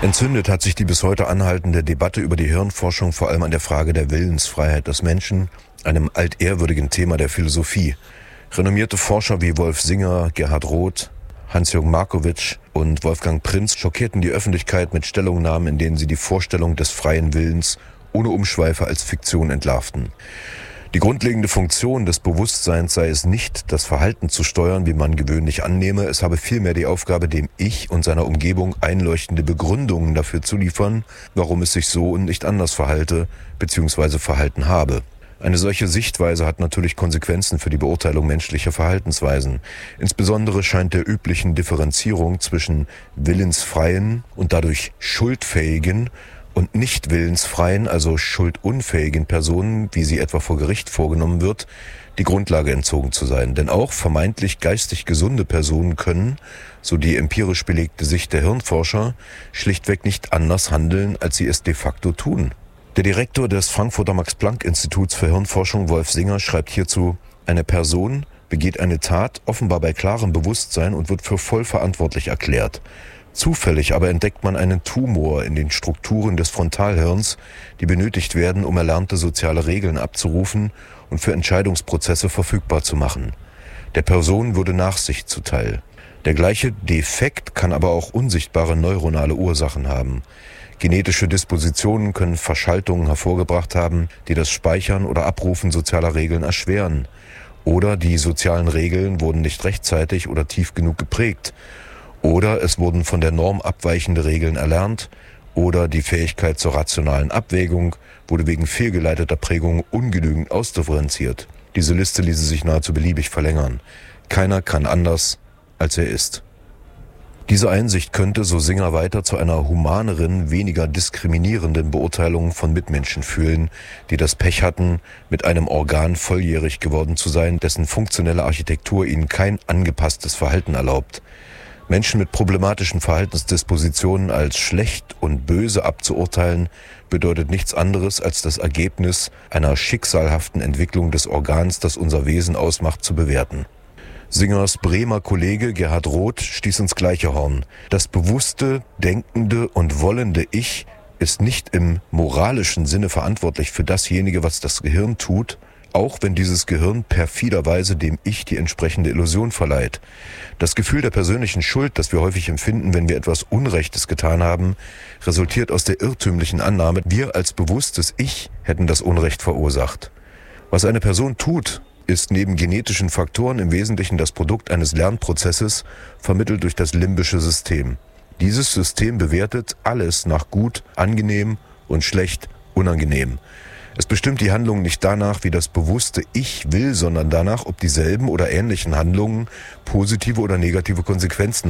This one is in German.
Entzündet hat sich die bis heute anhaltende Debatte über die Hirnforschung vor allem an der Frage der Willensfreiheit des Menschen, einem altehrwürdigen Thema der Philosophie. Renommierte Forscher wie Wolf Singer, Gerhard Roth, Hans-Jürgen Markowitsch und Wolfgang Prinz schockierten die Öffentlichkeit mit Stellungnahmen, in denen sie die Vorstellung des freien Willens ohne Umschweife als Fiktion entlarvten. Die grundlegende Funktion des Bewusstseins sei es nicht, das Verhalten zu steuern, wie man gewöhnlich annehme. Es habe vielmehr die Aufgabe, dem Ich und seiner Umgebung einleuchtende Begründungen dafür zu liefern, warum es sich so und nicht anders verhalte bzw. verhalten habe. Eine solche Sichtweise hat natürlich Konsequenzen für die Beurteilung menschlicher Verhaltensweisen. Insbesondere scheint der üblichen Differenzierung zwischen willensfreien und dadurch schuldfähigen und nicht willensfreien, also schuldunfähigen Personen, wie sie etwa vor Gericht vorgenommen wird, die Grundlage entzogen zu sein. Denn auch vermeintlich geistig gesunde Personen können, so die empirisch belegte Sicht der Hirnforscher, schlichtweg nicht anders handeln, als sie es de facto tun. Der Direktor des Frankfurter Max-Planck-Instituts für Hirnforschung, Wolf Singer, schreibt hierzu: Eine Person begeht eine Tat offenbar bei klarem Bewusstsein und wird für voll verantwortlich erklärt. Zufällig aber entdeckt man einen Tumor in den Strukturen des Frontalhirns, die benötigt werden, um erlernte soziale Regeln abzurufen und für Entscheidungsprozesse verfügbar zu machen. Der Person würde Nachsicht zuteil. Der gleiche Defekt kann aber auch unsichtbare neuronale Ursachen haben. Genetische Dispositionen können Verschaltungen hervorgebracht haben, die das Speichern oder Abrufen sozialer Regeln erschweren. Oder die sozialen Regeln wurden nicht rechtzeitig oder tief genug geprägt. Oder es wurden von der Norm abweichende Regeln erlernt, oder die Fähigkeit zur rationalen Abwägung wurde wegen fehlgeleiteter Prägung ungenügend ausdifferenziert. Diese Liste ließe sich nahezu beliebig verlängern. Keiner kann anders, als er ist. Diese Einsicht könnte, so Singer weiter, zu einer humaneren, weniger diskriminierenden Beurteilung von Mitmenschen führen, die das Pech hatten, mit einem Organ volljährig geworden zu sein, dessen funktionelle Architektur ihnen kein angepasstes Verhalten erlaubt. Menschen mit problematischen Verhaltensdispositionen als schlecht und böse abzuurteilen, bedeutet nichts anderes als das Ergebnis einer schicksalhaften Entwicklung des Organs, das unser Wesen ausmacht, zu bewerten. Singers Bremer Kollege Gerhard Roth stieß ins gleiche Horn. Das bewusste, denkende und wollende Ich ist nicht im moralischen Sinne verantwortlich für dasjenige, was das Gehirn tut, auch wenn dieses Gehirn perfiderweise dem Ich die entsprechende Illusion verleiht. Das Gefühl der persönlichen Schuld, das wir häufig empfinden, wenn wir etwas Unrechtes getan haben, resultiert aus der irrtümlichen Annahme, wir als bewusstes Ich hätten das Unrecht verursacht. Was eine Person tut, ist neben genetischen Faktoren im Wesentlichen das Produkt eines Lernprozesses, vermittelt durch das limbische System. Dieses System bewertet alles nach gut, angenehm und schlecht, unangenehm. Es bestimmt die Handlung nicht danach, wie das bewusste Ich will, sondern danach, ob dieselben oder ähnlichen Handlungen positive oder negative Konsequenzen